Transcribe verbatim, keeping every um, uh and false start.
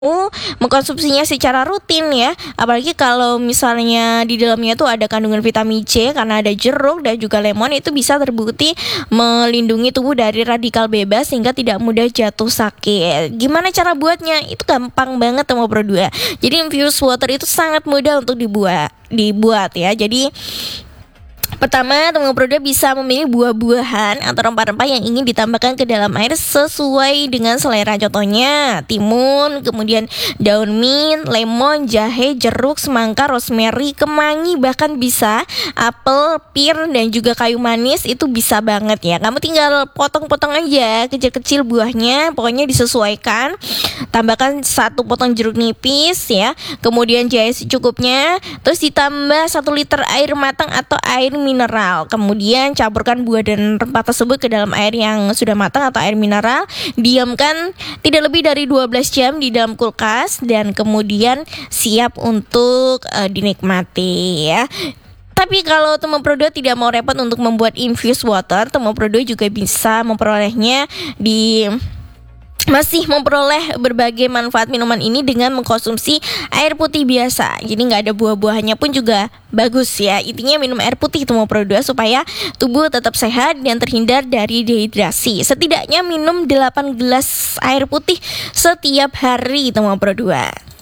mengkonsumsinya secara rutin ya, apalagi kalau misalnya di dalamnya tuh ada kandungan vitamin C karena ada jeruk dan juga lemon, itu bisa terbukti melindungi tubuh dari radikal bebas sehingga tidak mudah jatuh sakit. Gimana cara buatnya? Itu gampang banget teman Pro dua. Jadi infused water itu sangat mudah untuk dibuat dibuat ya. Jadi pertama, teman Pro dua bisa memilih buah-buahan atau rempah-rempah yang ingin ditambahkan ke dalam air sesuai dengan selera. Contohnya timun, kemudian daun mint, lemon, jahe, jeruk, semangka, rosemary, kemangi, bahkan bisa apel, pir, dan juga kayu manis. Itu bisa banget ya. Kamu tinggal potong-potong aja kecil-kecil buahnya, pokoknya disesuaikan. Tambahkan satu potong jeruk nipis ya, kemudian jahe secukupnya, terus ditambah satu liter air matang atau air mineral. Kemudian campurkan buah dan rempah tersebut ke dalam air yang sudah matang atau air mineral. Diamkan tidak lebih dari dua belas jam di dalam kulkas dan kemudian siap untuk uh, dinikmati ya. Tapi kalau teman Pro dua tidak mau repot untuk membuat infused water, teman Pro dua juga bisa memperolehnya di masih memperoleh berbagai manfaat minuman ini dengan mengkonsumsi air putih biasa. Jadi nggak ada buah-buahannya pun juga bagus ya. Intinya minum air putih teman Pro dua supaya tubuh tetap sehat dan terhindar dari dehidrasi. Setidaknya minum delapan gelas air putih setiap hari teman Pro dua.